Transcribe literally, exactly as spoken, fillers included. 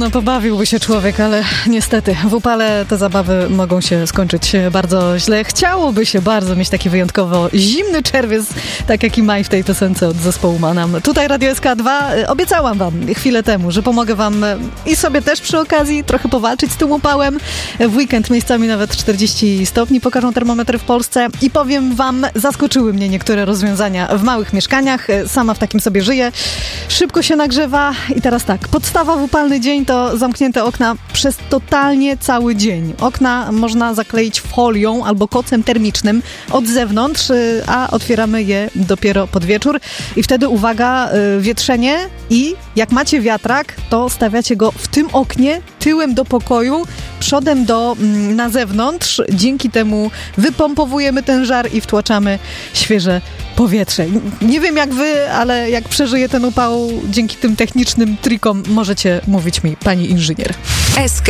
No pobawiłby się człowiek, ale niestety w upale te zabawy mogą się skończyć bardzo źle. Chciałoby się bardzo mieć taki wyjątkowo zimny czerwiec, tak jak i maj w tej piosence od zespołu Manam. Tutaj Radio S K dwa. Obiecałam wam chwilę temu, że pomogę wam i sobie też przy okazji trochę powalczyć z tym upałem. W weekend miejscami nawet czterdzieści stopni pokażą termometry w Polsce i powiem wam, zaskoczyły mnie niektóre rozwiązania w małych mieszkaniach. Sama w takim sobie żyję. Szybko się nagrzewa i teraz tak, podstawa w upalny dzień to zamknięte okna przez totalnie cały dzień. Okna można zakleić folią albo kocem termicznym od zewnątrz, a otwieramy je dopiero pod wieczór. I wtedy uwaga, wietrzenie i jak macie wiatrak, to stawiacie go w tym oknie, tyłem do pokoju, przodem do, na zewnątrz. Dzięki temu wypompowujemy ten żar i wtłaczamy świeże powietrze. Nie wiem jak wy, ale jak przeżyję ten upał dzięki tym technicznym trikom, możecie mówić mi pani inżynier. S K